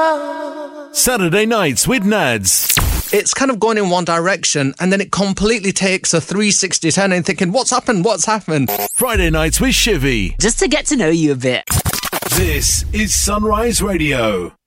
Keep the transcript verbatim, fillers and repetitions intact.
Saturday nights with Nads. It's kind of going in one direction and then it completely takes a three sixty turn and thinking, what's happened? What's happened? Friday nights with Shivy. Just to get to know you a bit. This is Sunrise Radio.